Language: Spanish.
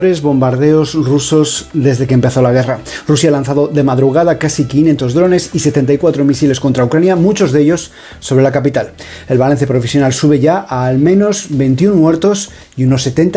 Bombardeos rusos desde que empezó la guerra. Rusia ha lanzado de madrugada casi 500 drones y 74 misiles contra Ucrania, muchos de ellos sobre la capital. El balance provisional sube ya a al menos 21 muertos y unos 70